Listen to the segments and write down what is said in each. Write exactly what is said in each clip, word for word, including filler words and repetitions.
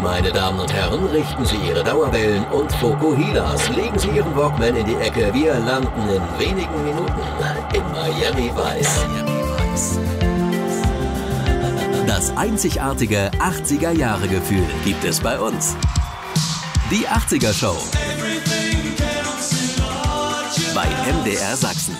Meine Damen und Herren, richten Sie Ihre Dauerwellen und Fokuhilas. Legen Sie Ihren Walkman in die Ecke. Wir landen in wenigen Minuten in Miami Vice. Das einzigartige achtziger-Jahre-Gefühl gibt es bei uns. Die achtziger Show bei M D R Sachsen.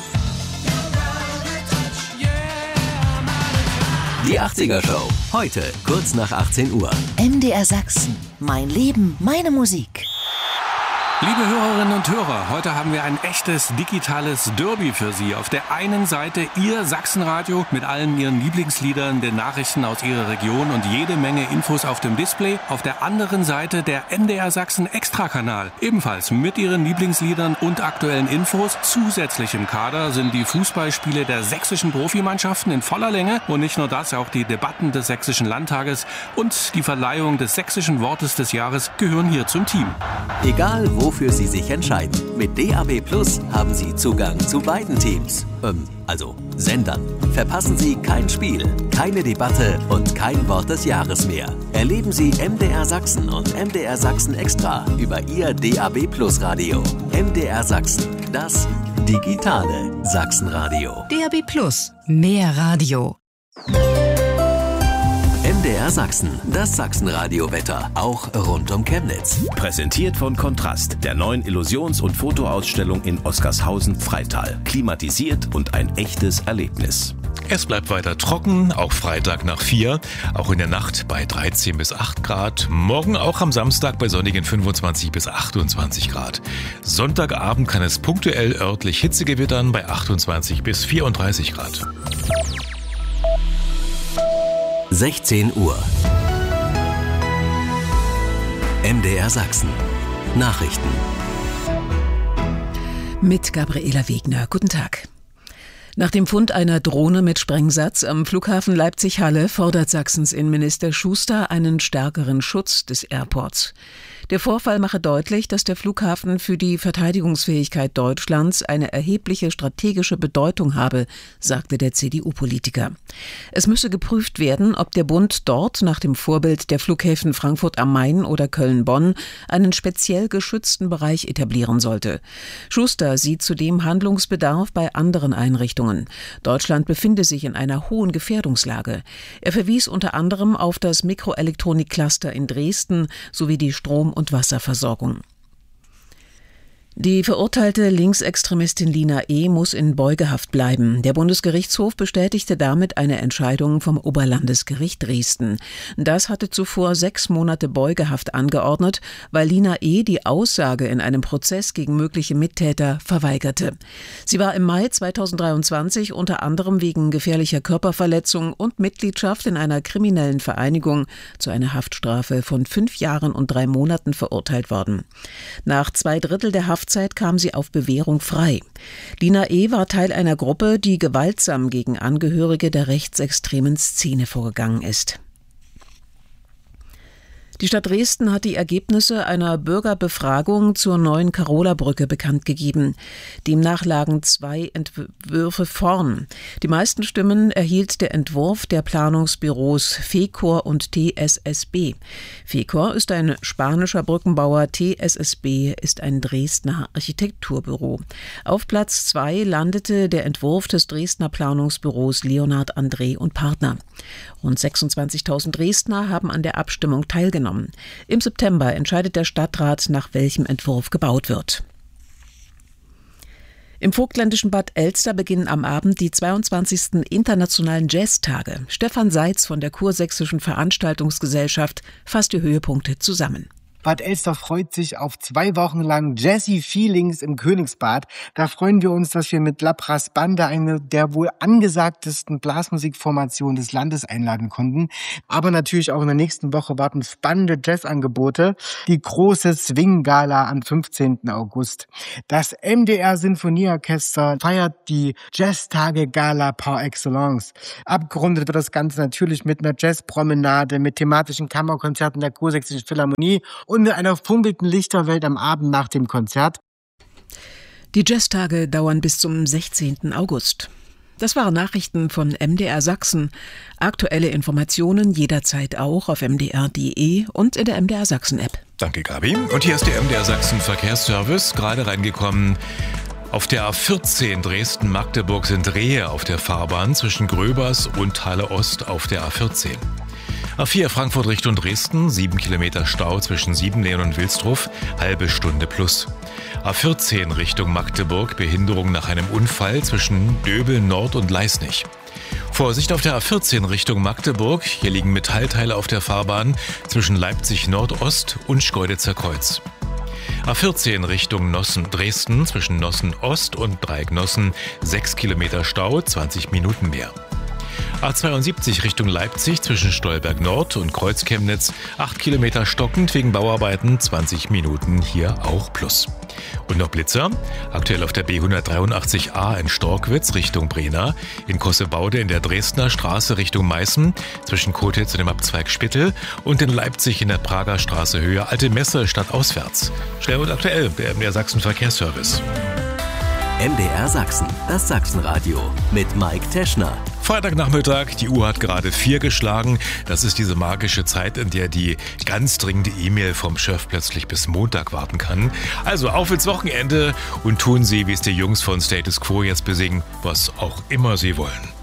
Die achtziger Show, heute kurz nach achtzehn Uhr. M D R Sachsen, mein Leben, meine Musik. Liebe Hörerinnen und Hörer, heute haben wir ein echtes digitales Derby für Sie. Auf der einen Seite Ihr Sachsenradio mit allen Ihren Lieblingsliedern, den Nachrichten aus Ihrer Region und jede Menge Infos auf dem Display. Auf der anderen Seite der M D R Sachsen Extrakanal, ebenfalls mit Ihren Lieblingsliedern und aktuellen Infos. Zusätzlich im Kader sind die Fußballspiele der sächsischen Profimannschaften in voller Länge. Und nicht nur das, auch die Debatten des Sächsischen Landtages und die Verleihung des sächsischen Wortes des Jahres gehören hier zum Team. Egal wo wofür Sie sich entscheiden. Mit D A B Plus haben Sie Zugang zu beiden Teams. Ähm, also Sendern. Verpassen Sie kein Spiel, keine Debatte und kein Wort des Jahres mehr. Erleben Sie M D R Sachsen und M D R Sachsen Extra über Ihr D A B Plus Radio. M D R Sachsen, das digitale Sachsenradio. D A B Plus, mehr Radio. M D R Sachsen, das Sachsenradio-Wetter, auch rund um Chemnitz. Präsentiert von Kontrast, der neuen Illusions- und Fotoausstellung in Oskarshausen-Freital. Klimatisiert und ein echtes Erlebnis. Es bleibt weiter trocken, auch Freitag nach vier, auch in der Nacht bei dreizehn bis acht Grad. Morgen auch am Samstag bei sonnigen fünfundzwanzig bis achtundzwanzig Grad. Sonntagabend kann es punktuell örtlich Hitze gewittern bei achtundzwanzig bis vierunddreißig Grad. sechzehn Uhr. M D R Sachsen. Nachrichten. Mit Gabriela Wegner. Guten Tag. Nach dem Fund einer Drohne mit Sprengsatz am Flughafen Leipzig-Halle fordert Sachsens Innenminister Schuster einen stärkeren Schutz des Airports. Der Vorfall mache deutlich, dass der Flughafen für die Verteidigungsfähigkeit Deutschlands eine erhebliche strategische Bedeutung habe, sagte der C D U-Politiker. Es müsse geprüft werden, ob der Bund dort nach dem Vorbild der Flughäfen Frankfurt am Main oder Köln-Bonn einen speziell geschützten Bereich etablieren sollte. Schuster sieht zudem Handlungsbedarf bei anderen Einrichtungen. Deutschland befinde sich in einer hohen Gefährdungslage. Er verwies unter anderem auf das Mikroelektronik-Cluster in Dresden sowie die Strom- und Wasserversorgung. Die verurteilte Linksextremistin Lina E. muss in Beugehaft bleiben. Der Bundesgerichtshof bestätigte damit eine Entscheidung vom Oberlandesgericht Dresden. Das hatte zuvor sechs Monate Beugehaft angeordnet, weil Lina E. die Aussage in einem Prozess gegen mögliche Mittäter verweigerte. Sie war im Mai zweitausenddreiundzwanzig unter anderem wegen gefährlicher Körperverletzung und Mitgliedschaft in einer kriminellen Vereinigung zu einer Haftstrafe von fünf Jahren und drei Monaten verurteilt worden. Nach zwei Drittel der Haft Zeit kam sie auf Bewährung frei. Lina E. war Teil einer Gruppe, die gewaltsam gegen Angehörige der rechtsextremen Szene vorgegangen ist. Die Stadt Dresden hat die Ergebnisse einer Bürgerbefragung zur neuen Karola-Brücke bekannt gegeben. Demnach lagen zwei Entwürfe vorn. Die meisten Stimmen erhielt der Entwurf der Planungsbüros Fecor und T S S B. Fecor ist ein spanischer Brückenbauer, T S S B ist ein Dresdner Architekturbüro. Auf Platz zwei landete der Entwurf des Dresdner Planungsbüros Leonhard André und Partner. Rund sechsundzwanzigtausend Dresdner haben an der Abstimmung teilgenommen. Im September entscheidet der Stadtrat, nach welchem Entwurf gebaut wird. Im vogtländischen Bad Elster beginnen am Abend die zweiundzwanzigsten internationalen Jazztage. Stefan Seitz von der Kursächsischen Veranstaltungsgesellschaft fasst die Höhepunkte zusammen. Bad Elster freut sich auf zwei Wochen lang Jazzy Feelings im Königsbad. Da freuen wir uns, dass wir mit La Brass Banda eine der wohl angesagtesten Blasmusikformationen des Landes einladen konnten. Aber natürlich auch in der nächsten Woche warten spannende Jazzangebote. Die große Swing-Gala am fünfzehnten August. Das M D R Sinfonieorchester feiert die Jazztage-Gala par excellence. Abgerundet wird das Ganze natürlich mit einer Jazzpromenade, mit thematischen Kammerkonzerten der Kursächsischen Philharmonie und mit einer funkelnden Lichterwelt am Abend nach dem Konzert. Die Jazztage dauern bis zum sechzehnten August. Das waren Nachrichten von M D R Sachsen. Aktuelle Informationen jederzeit auch auf m d r punkt d e und in der M D R Sachsen App. Danke, Gabi. Und hier ist der M D R Sachsen Verkehrsservice, gerade reingekommen. Auf der A vierzehn Dresden-Magdeburg sind Rehe auf der Fahrbahn zwischen Gröbers und Halle Ost auf der A vierzehn. A vier Frankfurt Richtung Dresden, sieben Kilometer Stau zwischen Siebenlehen und Wilsdruff, halbe Stunde plus. A vierzehn Richtung Magdeburg, Behinderung nach einem Unfall zwischen Döbel Nord und Leisnig. Vorsicht auf der A vierzehn Richtung Magdeburg, hier liegen Metallteile auf der Fahrbahn zwischen Leipzig Nordost und Schkeuditzer Kreuz. A vierzehn Richtung Nossen Dresden, zwischen Nossen Ost und Dreieck Nossen, sechs Kilometer Stau, zwanzig Minuten mehr. A zweiundsiebzig Richtung Leipzig zwischen Stolberg Nord und Kreuzchemnitz, acht Kilometer stockend wegen Bauarbeiten, zwanzig Minuten hier auch plus. Und noch Blitzer, aktuell auf der B hundertdreiundachtzig A in Storkwitz Richtung Brena, in Kossebaude in der Dresdner Straße Richtung Meißen, zwischen Kotitz und dem Abzweig Spittel und in Leipzig in der Prager Straße Höhe Alte Messe stadtauswärts. Schnell und aktuell, der M D R Sachsen Verkehrsservice. M D R Sachsen, das Sachsenradio mit Mike Teschner. Freitagnachmittag, die Uhr hat gerade vier geschlagen. Das ist diese magische Zeit, in der die ganz dringende E-Mail vom Chef plötzlich bis Montag warten kann. Also auf ins Wochenende und tun Sie, wie es die Jungs von Status Quo jetzt besingen, was auch immer Sie wollen.